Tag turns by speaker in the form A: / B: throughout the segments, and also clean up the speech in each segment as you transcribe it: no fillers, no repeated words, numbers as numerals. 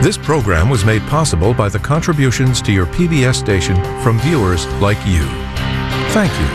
A: This program was made possible by the contributions to your PBS station from viewers like you. Thank you.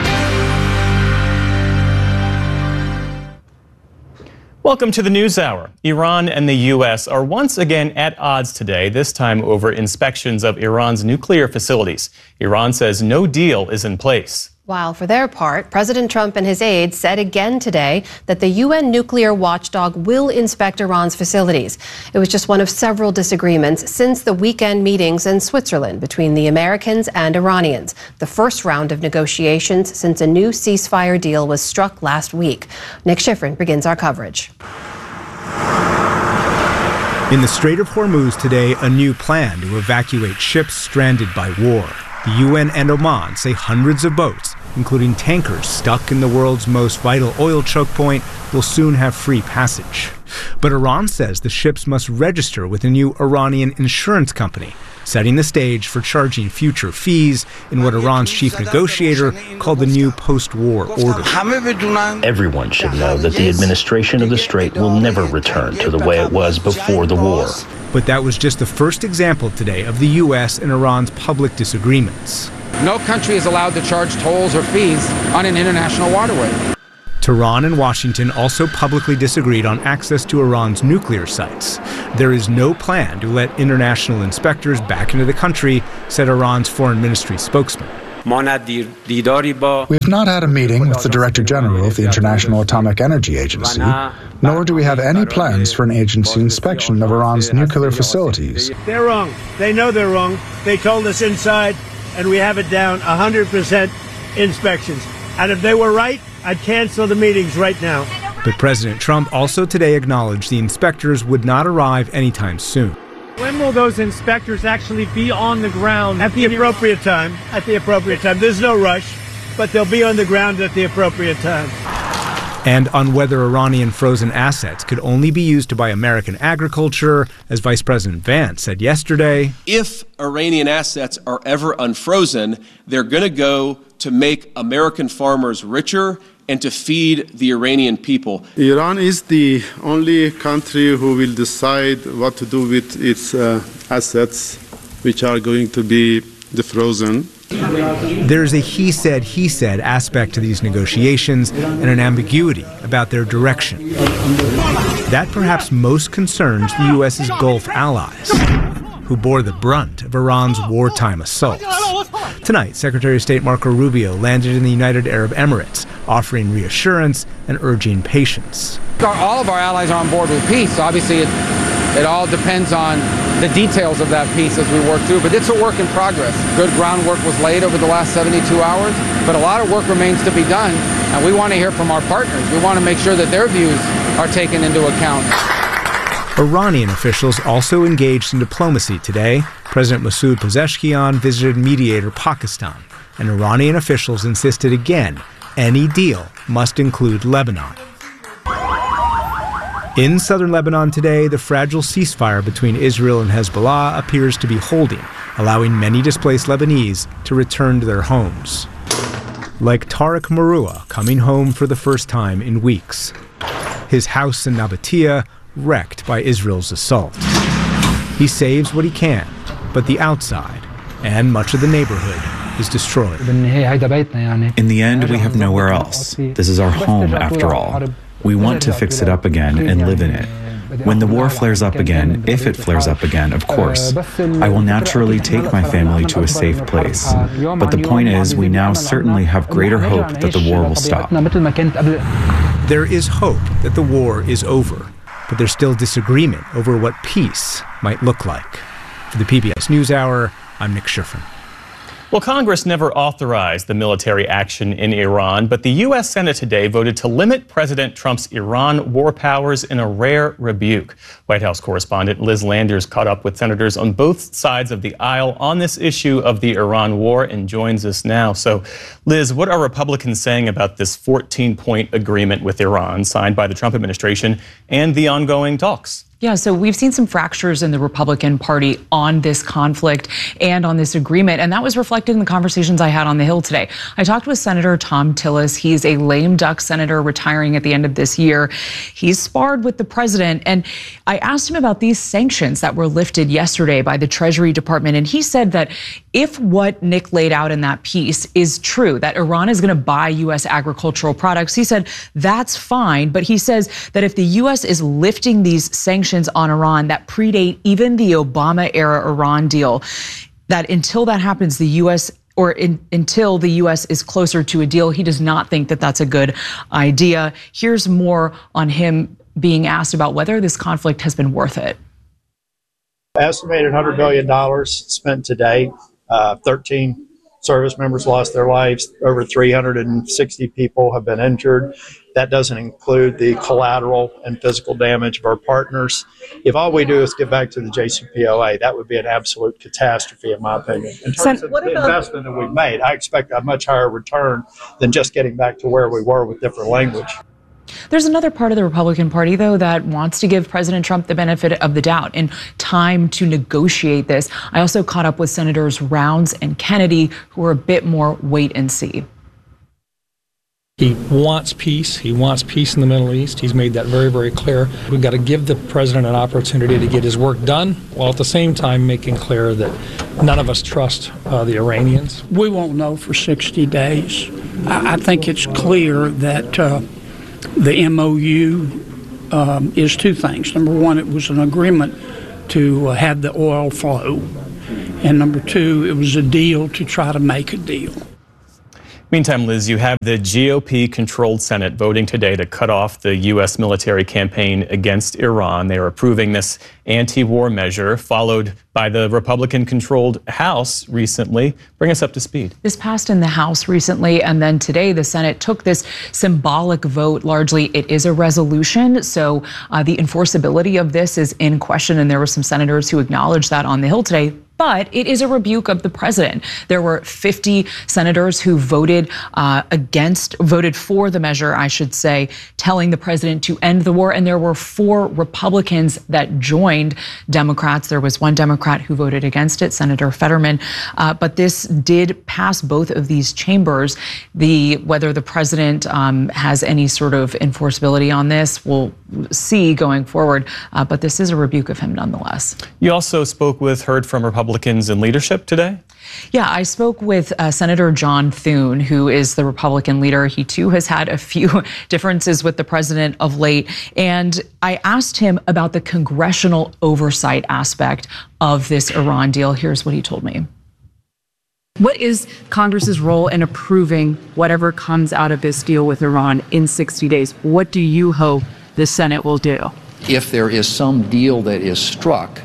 B: Welcome to the NewsHour. Iran and the U.S. are once again at odds today, this time over inspections of Iran's nuclear facilities. Iran says no deal is in place.
C: While for their part, President Trump and his aides said again today that the UN nuclear watchdog will inspect Iran's facilities. It was just one of several disagreements since the weekend meetings in Switzerland between the Americans and Iranians, the first round of negotiations since a new ceasefire deal was struck last week. Nick Schifrin begins our coverage.
D: In the Strait of Hormuz today, a new plan to evacuate ships stranded by war. The UN and Oman say hundreds of boats, including tankers stuck in the world's most vital oil choke point, will soon have free passage. But Iran says the ships must register with a new Iranian insurance company, setting the stage for charging future fees in what Iran's chief negotiator called the new post-war order.
E: Everyone should know that the administration of the Strait will never return to the way it was before the war.
D: But that was just the first example today of the U.S. and Iran's public disagreements.
F: No country is allowed to charge tolls or fees on an international waterway.
D: Tehran and Washington also publicly disagreed on access to Iran's nuclear sites. There is no plan to let international inspectors back into the country, said Iran's foreign ministry spokesman.
G: We've not had a meeting with the Director General of the International Atomic Energy Agency, nor do we have any plans for an agency inspection of Iran's nuclear facilities.
H: They're wrong. They know they're wrong. They told us inside, and we have it down 100% inspections. And if they were right, I'd cancel the meetings right now.
D: But President Trump also today acknowledged the inspectors would not arrive anytime soon.
I: When will those inspectors actually be on the ground?
H: At the appropriate time. At the appropriate time. There's no rush, but they'll be on the ground at the appropriate time.
D: And on whether Iranian frozen assets could only be used to buy American agriculture, as Vice President Vance said yesterday.
J: If Iranian assets are ever unfrozen, they're going to go to make American farmers richer and to feed the Iranian people.
K: Iran is the only country who will decide what to do with its assets, which are going to be defrozen.
D: There's a he said aspect to these negotiations and an ambiguity about their direction. That perhaps most concerns the U.S.'s Gulf allies, who bore the brunt of Iran's wartime assaults. Tonight, Secretary of State Marco Rubio landed in the United Arab Emirates, offering reassurance and urging patience.
F: All of our allies are on board with peace. Obviously, it all depends on the details of that peace as we work through, but it's a work in progress. Good groundwork was laid over the last 72 hours, but a lot of work remains to be done, and we want to hear from our partners. We want to make sure that their views are taken into account.
D: Iranian officials also engaged in diplomacy today. President Masoud Pezeshkian visited mediator Pakistan, and Iranian officials insisted again any deal must include Lebanon. In southern Lebanon today, the fragile ceasefire between Israel and Hezbollah appears to be holding, allowing many displaced Lebanese to return to their homes. Like Tariq Marua coming home for the first time in weeks. His house in Nabatea wrecked by Israel's assault. He saves what he can, but the outside and much of the neighborhood is destroyed.
L: In the end, we have nowhere else. This is our home after all. We want to fix it up again and live in it. When the war flares up again, if it flares up again, of course, I will naturally take my family to a safe place. But the point is, we now certainly have greater hope that the war will stop.
D: There is hope that the war is over, but there's still disagreement over what peace might look like. For the PBS NewsHour, I'm Nick Schifrin.
B: Well, Congress never authorized the military action in Iran, but the U.S. Senate today voted to limit President Trump's Iran war powers in a rare rebuke. White House correspondent Liz Landers caught up with senators on both sides of the aisle on this issue of the Iran war and joins us now. So, Liz, what are Republicans saying about this 14-point agreement with Iran signed by the Trump administration and the ongoing talks?
M: Yeah, so we've seen some fractures in the Republican Party on this conflict and on this agreement, and that was reflected in the conversations I had on the Hill today. I talked with Senator Thom Tillis. He's a lame duck senator retiring at the end of this year. He's sparred with the president, and I asked him about these sanctions that were lifted yesterday by the Treasury Department, and he said that if what Nick laid out in that piece is true, that Iran is going to buy U.S. agricultural products, he said that's fine, but he says that if the U.S. is lifting these sanctions on Iran that predate even the Obama-era Iran deal, that until that happens, the U.S. until the U.S. is closer to a deal, he does not think that that's a good idea. Here's more on him being asked about whether this conflict has been worth it.
N: Estimated $100 billion spent today. 13 service members lost their lives. Over 360 people have been injured. That doesn't include the collateral and physical damage of our partners. If all we do is get back to the JCPOA, that would be an absolute catastrophe, in my opinion. In terms of the investment that we've made, I expect a much higher return than just getting back to where we were with different language.
M: There's another part of the Republican Party, though, that wants to give President Trump the benefit of the doubt and time to negotiate this. I also caught up with Senators Rounds and Kennedy, who are a bit more wait and see.
O: He wants peace. He wants peace in the Middle East. He's made that very, very clear. We've got to give the president an opportunity to get his work done, while at the same time making clear that none of us trust the Iranians.
P: We won't know for 60 days. I think it's clear that the MOU is two things. Number one, it was an agreement to have the oil flow. And number two, it was a deal to try to make a deal.
B: Meantime, Liz, you have the GOP-controlled Senate voting today to cut off the U.S. military campaign against Iran. They are approving this anti-war measure, followed by the Republican-controlled House recently. Bring us up to speed.
M: This passed in the House recently, and then today the Senate took this symbolic vote. Largely, it is a resolution, so the enforceability of this is in question, and there were some senators who acknowledged that on the Hill today. But it is a rebuke of the president. There were 50 senators who voted for the measure, I should say, telling the president to end the war. And there were 4 Republicans that joined Democrats. There was one Democrat who voted against it, Senator Fetterman. But this did pass both of these chambers. Whether the president has any sort of enforceability on this, we'll see going forward. But this is a rebuke of him nonetheless.
B: You also heard from Republicans in leadership today?
M: Yeah, I spoke with Senator John Thune, who is the Republican leader. He, too, has had a few differences with the president of late. And I asked him about the congressional oversight aspect of this Iran deal. Here's what he told me.
Q: What is Congress's role in approving whatever comes out of this deal with Iran in 60 days? What do you hope the Senate will do?
R: If there is some deal that is struck,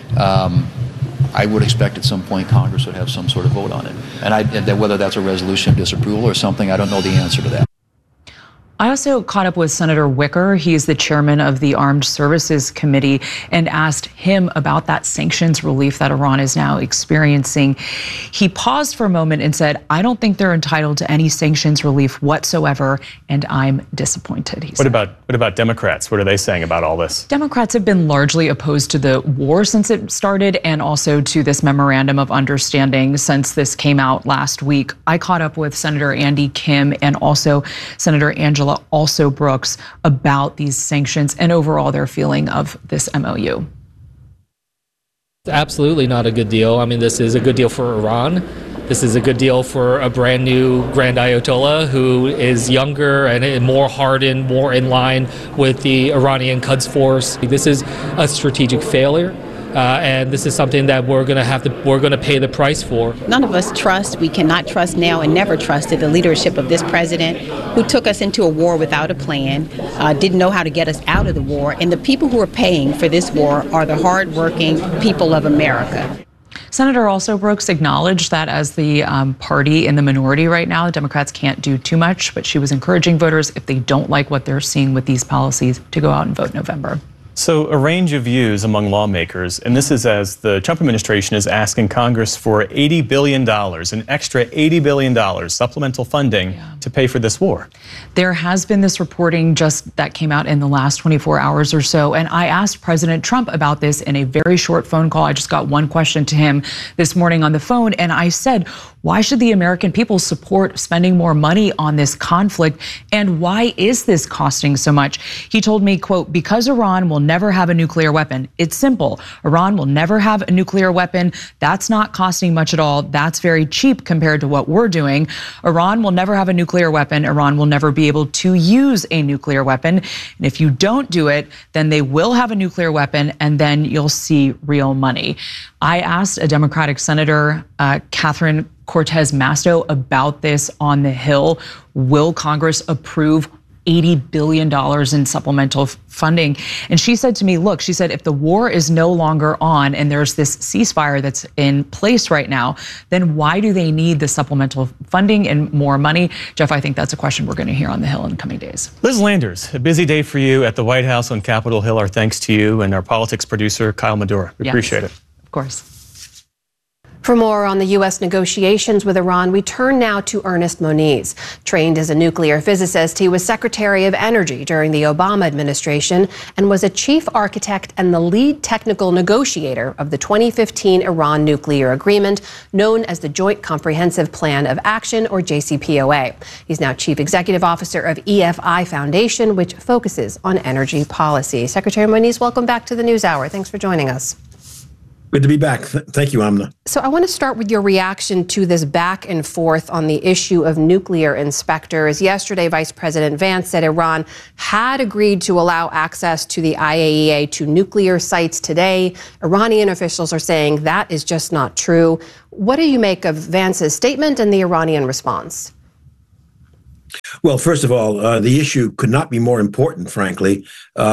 R: I would expect at some point Congress would have some sort of vote on it. And whether that's a resolution of disapproval or something, I don't know the answer to that.
M: I also caught up with Senator Wicker. He is the chairman of the Armed Services Committee, and asked him about that sanctions relief that Iran is now experiencing. He paused for a moment and said, "I don't think they're entitled to any sanctions relief whatsoever, and I'm disappointed."
B: What about Democrats? What are they saying about all this?
M: Democrats have been largely opposed to the war since it started, and also to this memorandum of understanding since this came out last week. I caught up with Senator Andy Kim and also Senator Angela Also Brooks about these sanctions and overall their feeling of this MOU.
S: Absolutely not a good deal. I mean, this is a good deal for Iran. This is a good deal for a brand new Grand Ayatollah who is younger and more hardened, more in line with the Iranian Quds Force. This is a strategic failure. And this is something that we're going to pay the price for.
T: None of us trust, we cannot trust now and never trusted the leadership of this president who took us into a war without a plan, didn't know how to get us out of the war. And the people who are paying for this war are the hardworking people of America.
M: Senator Also Brooks acknowledged that as the party in the minority right now, the Democrats can't do too much, but she was encouraging voters, if they don't like what they're seeing with these policies, to go out and vote in November.
B: So a range of views among lawmakers, and this is as the Trump administration is asking Congress for $80 billion, an extra $80 billion supplemental funding to pay for this war.
M: There has been this reporting just that came out in the last 24 hours or so, and I asked President Trump about this in a very short phone call. I just got one question to him this morning on the phone, and I said, why should the American people support spending more money on this conflict, and why is this costing so much? He told me, quote, because Iran will never have a nuclear weapon. It's simple. Iran will never have a nuclear weapon. That's not costing much at all. That's very cheap compared to what we're doing. Iran will never have a nuclear weapon. Iran will never be able to use a nuclear weapon. And if you don't do it, then they will have a nuclear weapon, and then you'll see real money. I asked a Democratic Senator, Catherine Cortez Masto, about this on the Hill. Will Congress approve $80 billion in supplemental funding? And she said to me, look, she said, if the war is no longer on and there's this ceasefire that's in place right now, then why do they need the supplemental funding and more money? Jeff, I think that's a question we're going to hear on the Hill in the coming days.
B: Liz Landers, a busy day for you at the White House on Capitol Hill. Our thanks to you and our politics producer, Kyle Madura. We appreciate it.
M: Of course.
C: For more on the U.S. negotiations with Iran, we turn now to Ernest Moniz. Trained as a nuclear physicist, he was Secretary of Energy during the Obama administration and was a chief architect and the lead technical negotiator of the 2015 Iran nuclear agreement, known as the Joint Comprehensive Plan of Action, or JCPOA. He's now Chief Executive Officer of EFI Foundation, which focuses on energy policy. Secretary Moniz, welcome back to the NewsHour. Thanks for joining us.
U: Good to be back. Thank you, Amna.
C: So I want to start with your reaction to this back and forth on the issue of nuclear inspectors. Yesterday, Vice President Vance said Iran had agreed to allow access to the IAEA to nuclear sites today. Iranian officials are saying that is just not true. What do you make of Vance's statement and the Iranian response?
U: Well, first of all, the issue could not be more important, frankly.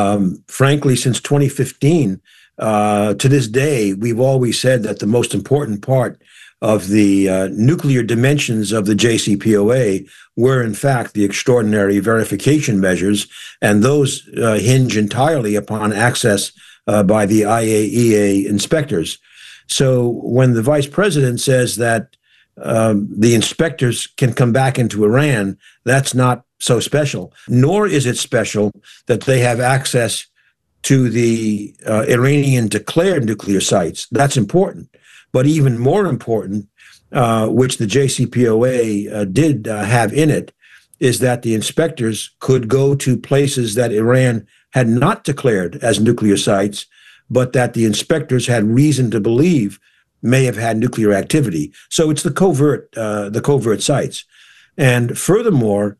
U: Since 2015, to this day, we've always said that the most important part of the nuclear dimensions of the JCPOA were, in fact, the extraordinary verification measures, and those hinge entirely upon access by the IAEA inspectors. So when the vice president says that the inspectors can come back into Iran, that's not so special, nor is it special that they have access to the Iranian declared nuclear sites. That's important. But even more important, which the JCPOA did have in it, is that the inspectors could go to places that Iran had not declared as nuclear sites, but that the inspectors had reason to believe may have had nuclear activity. So it's the covert sites. And furthermore,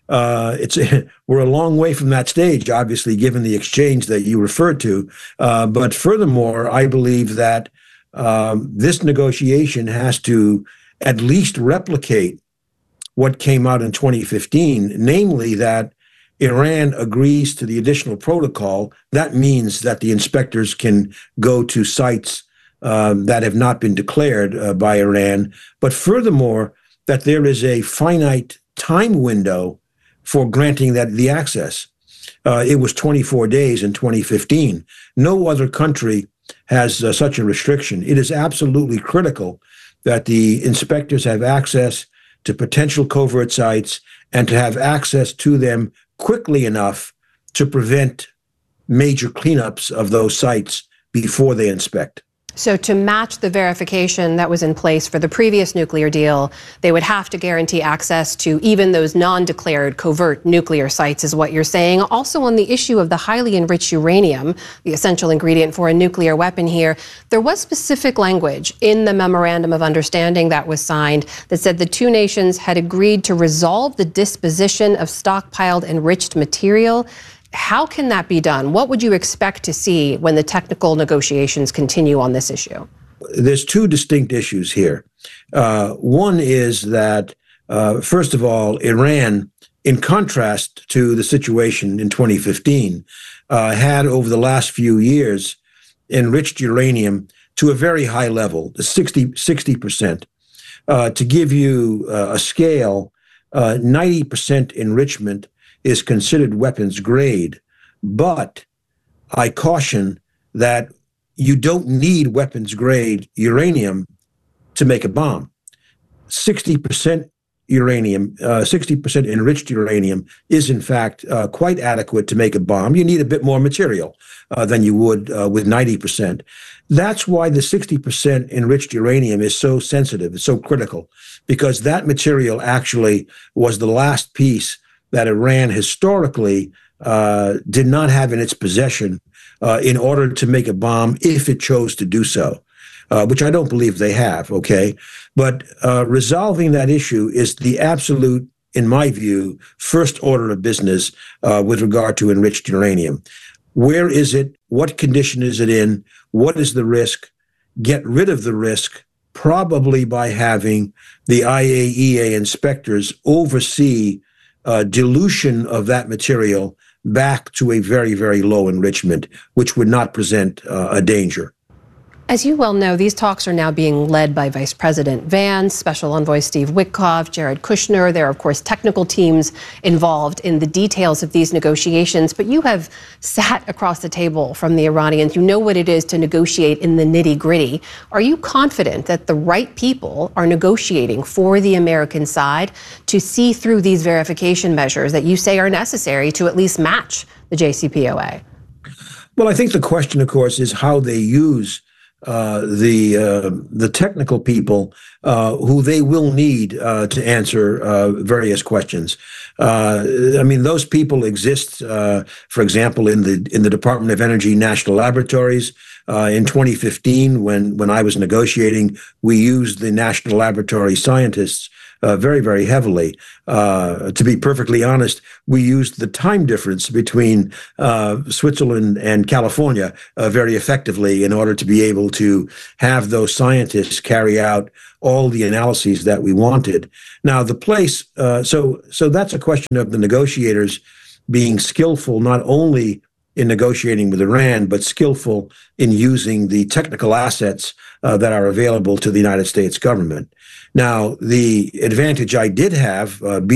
U: we're a long way from that stage, obviously, given the exchange that you referred to. But furthermore, I believe that this negotiation has to at least replicate what came out in 2015, namely that Iran agrees to the additional protocol. That means that the inspectors can go to sites that have not been declared by Iran. But furthermore, that there is a finite time window for granting that the access. It was 24 days in 2015. No other country has such a restriction. It is absolutely critical that the inspectors have access to potential covert sites and to have access to them quickly enough to prevent major cleanups of those sites before they inspect.
C: So to match the verification that was in place for the previous nuclear deal, they would have to guarantee access to even those non-declared covert nuclear sites, is what you're saying. Also on the issue of the highly enriched uranium, the essential ingredient for a nuclear weapon here, there was specific language in the memorandum of understanding that was signed that said the two nations had agreed to resolve the disposition of stockpiled enriched material. How can that be done? What would you expect to see when the technical negotiations continue on this issue?
U: There's two distinct issues here. One is that, first of all, Iran, in contrast to the situation in 2015, had over the last few years enriched uranium to a very high level, 60%. To give you a scale, 90% enrichment is considered weapons grade, but I caution that you don't need weapons-grade uranium to make a bomb. 60% uranium, 60% enriched uranium is in fact quite adequate to make a bomb. You need a bit more material than you would with 90%. That's why the 60% enriched uranium is so sensitive, it's so critical, because that material actually was the last piece that Iran historically did not have in its possession in order to make a bomb if it chose to do so. Which I don't believe they have, okay? But resolving that issue is the absolute, in my view, first order of business with regard to enriched uranium. Where is it? What condition is it in? What is the risk? Get rid of the risk, probably by having the IAEA inspectors oversee dilution of that material back to a very, very low enrichment, which would not present a danger.
C: As you well know, these talks are now being led by Vice President Vance, Special Envoy Steve Witkoff, Jared Kushner. There are, of course, technical teams involved in the details of these negotiations. But you have sat across the table from the Iranians. You know what it is to negotiate in the nitty-gritty. Are you confident that the right people are negotiating for the American side to see through these verification measures that you say are necessary to at least match the JCPOA?
U: Well, I think the question, of course, is how they use the technical people who they will need to answer various questions. I mean, those people exist, for example, in the Department of Energy National Laboratories. In 2015, when I was negotiating, we used the National Laboratory scientists very, very heavily. To be perfectly honest, we used the time difference between Switzerland and California very effectively in order to be able to have those scientists carry out all the analyses that we wanted. Now, the place, so that's a question of the negotiators being skillful not only in negotiating with Iran, but skillful in using the technical assets that are available to the United States government. Now, the advantage I did have,